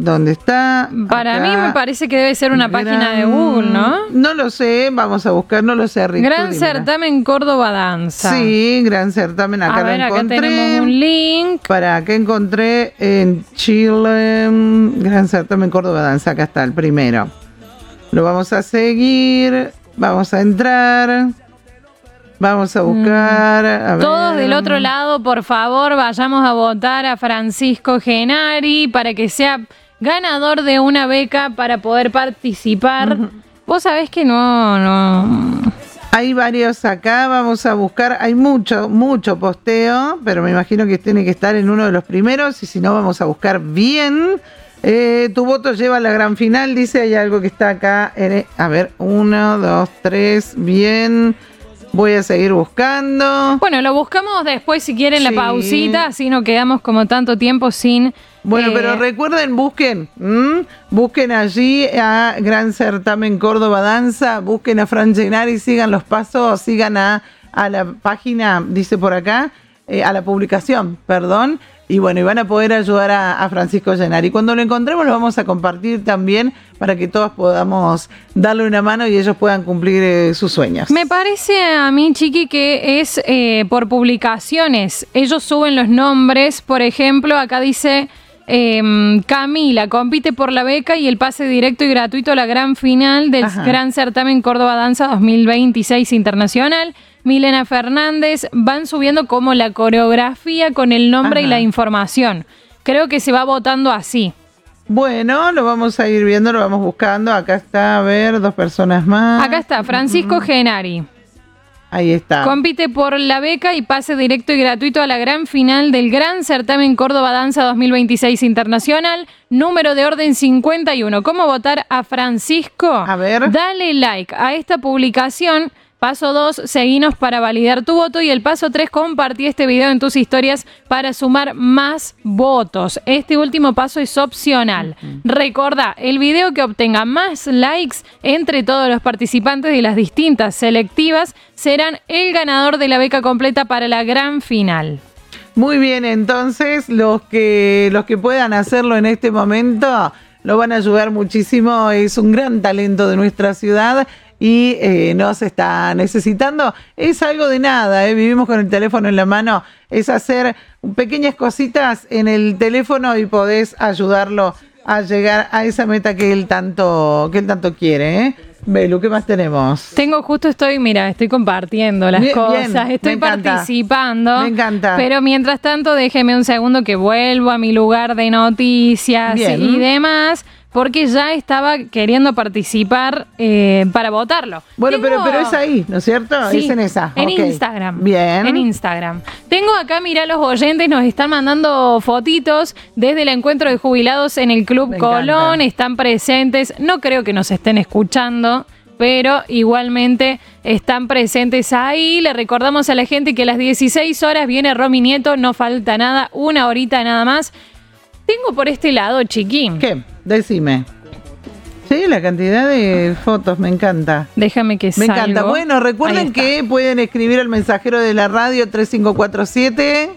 ¿Dónde está? Para Acá. mí me parece que debe ser una página de Google, ¿no? No lo sé, vamos a buscar, no lo sé, Rick. Gran Certamen Córdoba Danza. Sí, Gran Certamen, acá a ver, lo encontré. acá tenemos un link. Para acá encontré en Chile, Gran Certamen Córdoba Danza, acá está el primero. Lo vamos a seguir, vamos a entrar, vamos a buscar. A ver. Todos del otro lado, por favor, vayamos a votar a Francisco Genari para que sea ganador de una beca para poder participar. Vos sabés que no. Hay varios acá, vamos a buscar, hay mucho posteo, pero me imagino que tiene que estar en uno de los primeros y si no vamos a buscar bien. Tu voto lleva a la gran final, dice, hay algo que está acá. A ver, 1, 2, 3, bien. Voy a seguir buscando. Bueno, lo buscamos después si quieren la pausita, así no quedamos como tanto tiempo sin... Bueno, pero recuerden, busquen allí a Gran Certamen Córdoba Danza, busquen a Fran Genari, sigan los pasos, sigan a la página, dice por acá, a la publicación, perdón. Y bueno, y van a poder ayudar a Francisco Genari. Cuando lo encontremos lo vamos a compartir también para que todos podamos darle una mano y ellos puedan cumplir sus sueños. Me parece a mí, Chiqui, que es por publicaciones. Ellos suben los nombres, por ejemplo, acá dice Camila, compite por la beca y el pase directo y gratuito a la gran final del Gran Certamen Córdoba Danza 2026 Internacional. Milena Fernández, van subiendo como la coreografía con el nombre y la información. Creo que se va votando así. Bueno, lo vamos a ir viendo, lo vamos buscando. Acá está, a ver, 2 personas más. Acá está, Francisco Genari. Ahí está. Compite por la beca y pase directo y gratuito a la gran final del Gran Certamen Córdoba Danza 2026 Internacional, número de orden 51. ¿Cómo votar a Francisco? A ver. Dale like a esta publicación. Paso 2, seguinos para validar tu voto. Y el paso 3, compartí este video en tus historias para sumar más votos. Este último paso es opcional. Recordá, el video que obtenga más likes entre todos los participantes de las distintas selectivas serán el ganador de la beca completa para la gran final. Muy bien, entonces los que puedan hacerlo en este momento lo van a ayudar muchísimo. Es un gran talento de nuestra ciudad. Y nos está necesitando, es algo de nada, vivimos con el teléfono en la mano, es hacer pequeñas cositas en el teléfono y podés ayudarlo a llegar a esa meta que él tanto quiere, Belu, ¿qué más tenemos? Estoy compartiendo las cosas, estoy participando. Me encanta. Pero mientras tanto, déjeme un segundo que vuelvo a mi lugar de noticias y demás. Porque ya estaba queriendo participar para votarlo. Bueno, pero es ahí, ¿no es cierto? Sí, es en esa. En Instagram. Bien. En Instagram. Tengo acá, mirá, los oyentes nos están mandando fotitos desde el encuentro de jubilados en el Club Colón. Están presentes. No creo que nos estén escuchando, pero igualmente están presentes ahí. Le recordamos a la gente que a las 16 horas viene Romy Nieto. No falta nada, 1 horita nada más. Tengo por este lado, Chiquín. ¿Qué? Decime. Sí, la cantidad de fotos, me encanta. Déjame que salgo. Me encanta. Bueno, recuerden que pueden escribir al mensajero de la radio 3547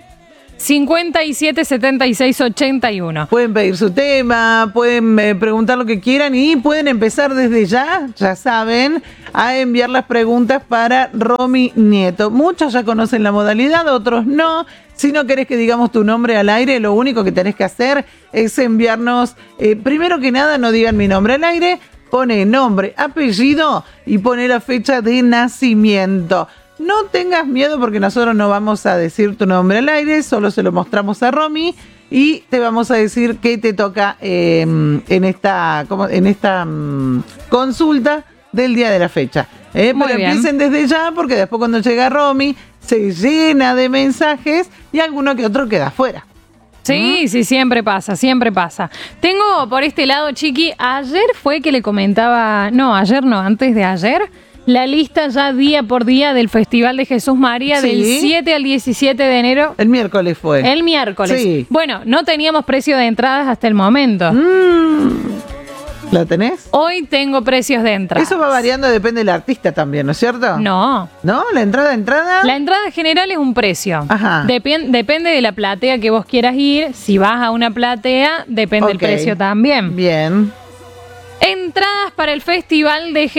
577681. Pueden pedir su tema, pueden preguntar lo que quieran y pueden empezar desde ya saben, a enviar las preguntas para Romy Nieto. Muchos ya conocen la modalidad, otros no. Si no querés que digamos tu nombre al aire, lo único que tenés que hacer es enviarnos, primero que nada, no digan mi nombre al aire, pone nombre, apellido y pone la fecha de nacimiento. No tengas miedo porque nosotros no vamos a decir tu nombre al aire, solo se lo mostramos a Romy y te vamos a decir qué te toca en esta consulta del día de la fecha. Pero empiecen desde ya porque después cuando llega Romy se llena de mensajes y alguno que otro queda afuera. Sí, siempre pasa. Tengo por este lado, Chiqui, ayer fue que le comentaba, antes de ayer, la lista ya día por día del Festival de Jesús María del 7 al 17 de enero. El miércoles fue. El miércoles. Sí. Bueno, no teníamos precio de entradas hasta el momento. ¿La tenés? Hoy tengo precios de entrada. Eso va variando, depende del artista también, ¿no es cierto? No. ¿No? ¿La entrada? La entrada general es un precio. Ajá. Depende de la platea que vos quieras ir. Si vas a una platea, depende el precio también. Bien. Entradas para el Festival de